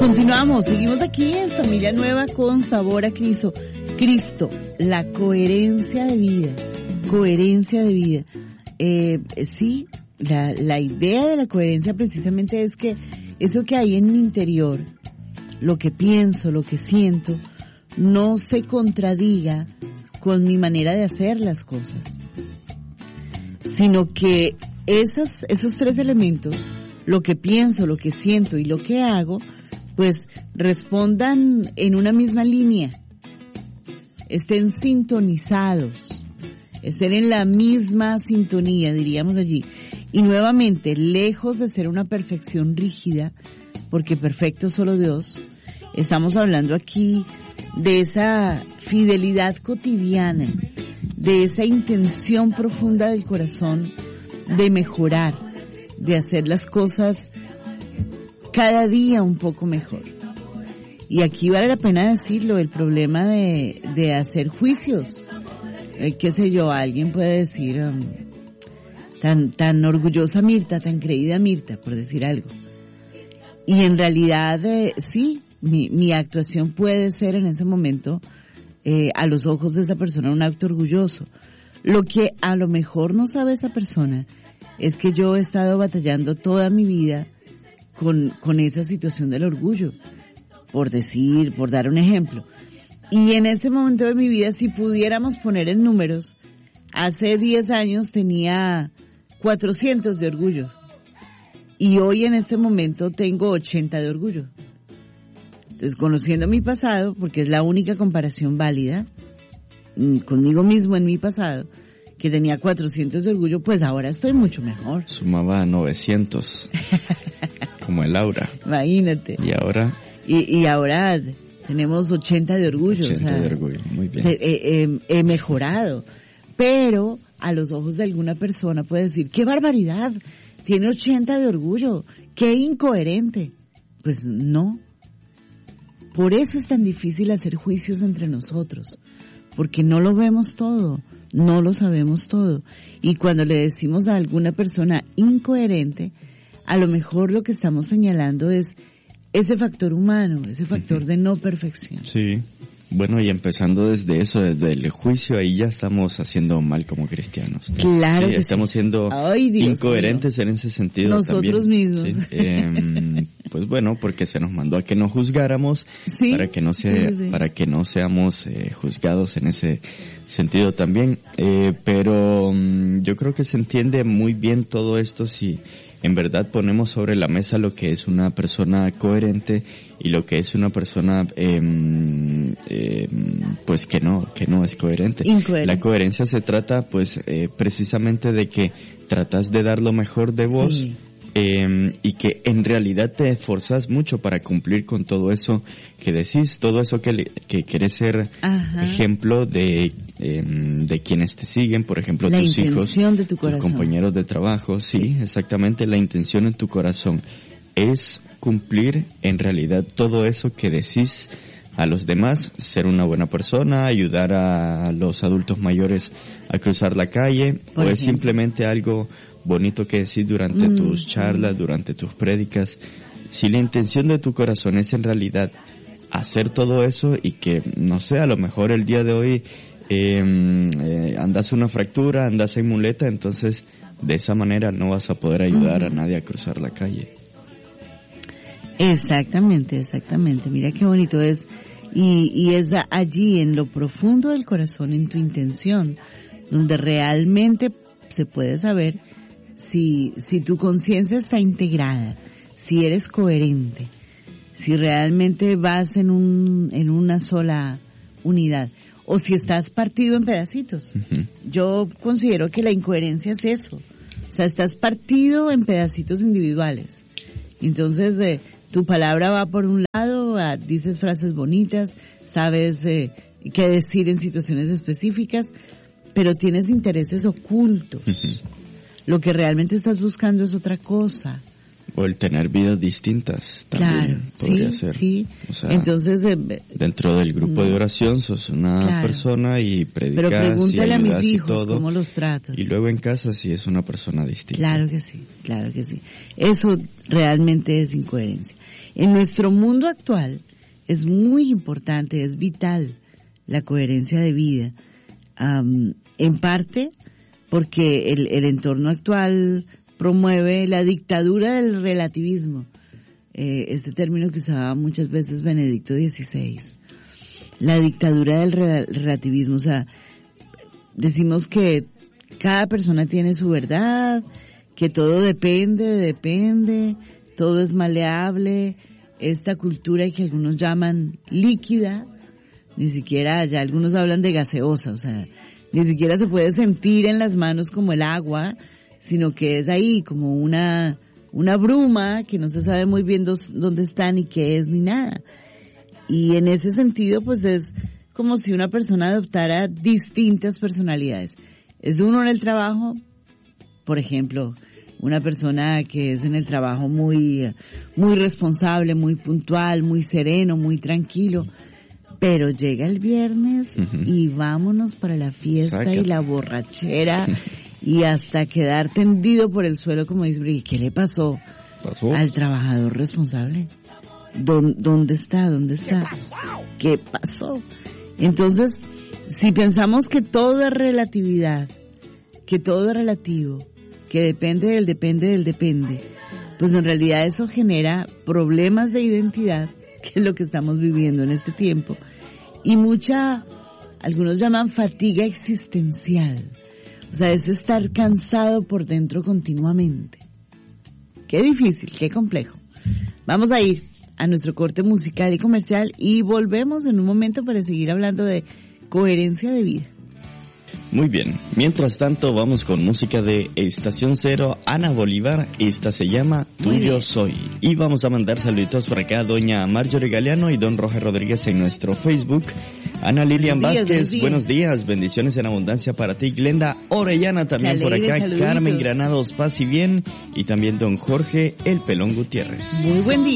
Continuamos, seguimos aquí en Familia Nueva con Sabor a Cristo. Cristo, la coherencia de vida, coherencia de vida. Sí, la idea de la coherencia precisamente es que eso que hay en mi interior, lo que pienso, lo que siento, no se contradiga con mi manera de hacer las cosas, sino que esos tres elementos, lo que pienso, lo que siento y lo que hago, pues respondan en una misma línea, estén sintonizados, estén en la misma sintonía, diríamos allí. Y nuevamente, lejos de ser una perfección rígida, porque perfecto solo Dios, estamos hablando aquí de esa fidelidad cotidiana, de esa intención profunda del corazón de mejorar, de hacer las cosas cada día un poco mejor. Y aquí vale la pena decirlo, el problema de hacer juicios. Qué sé yo, alguien puede decir, tan orgullosa Mirta, tan creída Mirta, por decir algo. Y en realidad, sí, mi actuación puede ser en ese momento, a los ojos de esa persona, un acto orgulloso. Lo que a lo mejor no sabe esa persona es que yo he estado batallando toda mi vida con esa situación del orgullo, por dar un ejemplo. Y en ese momento de mi vida, si pudiéramos poner en números, hace 10 años tenía 400 de orgullo. Y hoy en este momento tengo 80 de orgullo. Entonces, conociendo mi pasado, porque es la única comparación válida, conmigo mismo en mi pasado, que tenía 400 de orgullo, pues ahora estoy mucho mejor. Sumaba 900, como el Laura. Imagínate. Y ahora... Y ahora tenemos 80 de orgullo. 80 de orgullo, muy bien. He mejorado. Pero a los ojos de alguna persona puede decir, ¡qué barbaridad! Tiene 80 de orgullo. ¡Qué incoherente! Pues no. Por eso es tan difícil hacer juicios entre nosotros. Porque no lo vemos todo. No lo sabemos todo. Y cuando le decimos a alguna persona incoherente, a lo mejor lo que estamos señalando es ese factor humano, ese factor de no perfección. Sí, bueno, y empezando desde eso, desde el juicio, ahí ya estamos haciendo mal como cristianos. Claro, sí, que estamos siendo incoherentes en ese sentido. Nosotros también. mismos. Sí. Pues bueno, porque se nos mandó a que no juzgáramos, ¿sí? Para que no seamos juzgados en ese sentido también. Pero yo creo que se entiende muy bien todo esto si en verdad ponemos sobre la mesa lo que es una persona coherente y lo que es una persona pues que no es coherente. Incoherente. La coherencia se trata pues precisamente de que tratas de dar lo mejor de vos. Sí. Y que en realidad te esforzas mucho para cumplir con todo eso que decís, todo eso que querés ser ejemplo de quienes te siguen, por ejemplo, la tus hijos, de tu tus compañeros de trabajo. Sí, exactamente, la intención en tu corazón es cumplir en realidad todo eso que decís a los demás, ser una buena persona, ayudar a los adultos mayores a cruzar la calle, o es simplemente algo bonito que decir durante tus charlas, durante tus prédicas. Si la intención de tu corazón es en realidad hacer todo eso y que, no sé, a lo mejor el día de hoy andas una fractura, andas en muleta, entonces de esa manera no vas a poder ayudar a nadie a cruzar la calle. Exactamente. Mira qué bonito es. Y es allí, en lo profundo del corazón, en tu intención, donde realmente se puede saber si tu conciencia está integrada, si eres coherente, si realmente vas en una sola unidad, o si estás partido en pedacitos. Yo considero que la incoherencia es eso. O sea, estás partido en pedacitos individuales. Entonces, tu palabra va por un lado, dices frases bonitas, sabes qué decir en situaciones específicas, pero tienes intereses ocultos. Lo que realmente estás buscando es otra cosa. O el tener vidas distintas también podría ser. Sí. O sea, entonces dentro del grupo de oración sos una persona y predicas. Pero pregúntale a mis hijos todo, cómo los trato. Y luego en casa sí es una persona distinta. Claro que sí. Eso realmente es incoherencia. En nuestro mundo actual es muy importante, es vital la coherencia de vida. En parte porque el entorno actual promueve la dictadura del relativismo, este término que usaba muchas veces Benedicto XVI, la dictadura del relativismo. O sea, decimos que cada persona tiene su verdad, que todo depende, todo es maleable, esta cultura que algunos llaman líquida, ni siquiera, ya algunos hablan de gaseosa, o sea, ni siquiera se puede sentir en las manos como el agua, sino que es ahí como una bruma que no se sabe muy bien dónde está ni qué es ni nada. Y en ese sentido, pues es como si una persona adoptara distintas personalidades. Es uno en el trabajo, por ejemplo, una persona que es en el trabajo muy responsable, muy puntual, muy sereno, muy tranquilo, pero llega el viernes y vámonos para la fiesta y la borrachera y hasta quedar tendido por el suelo, como dice, ¿y qué le pasó al trabajador responsable? ¿Dónde está? ¿Qué pasó? Entonces, si pensamos que todo es relatividad, que todo es relativo, que depende del depende, pues en realidad eso genera problemas de identidad, que es lo que estamos viviendo en este tiempo, y algunos llaman fatiga existencial. O sea, es estar cansado por dentro continuamente. Qué difícil, qué complejo. Vamos a ir a nuestro corte musical y comercial y volvemos en un momento para seguir hablando de coherencia de vida. Muy bien. Mientras tanto, vamos con música de Estación Cero, Ana Bolívar. Esta se llama Tuyo Soy. Y vamos a mandar saluditos por acá a doña Marjorie Galeano y don Roger Rodríguez en nuestro Facebook. Ana Lilian Vázquez, buenos días. Bendiciones en abundancia para ti. Glenda Orellana también por acá. Saluditos. Carmen Granados, paz y bien. Y también don Jorge El Pelón Gutiérrez. Muy buen día.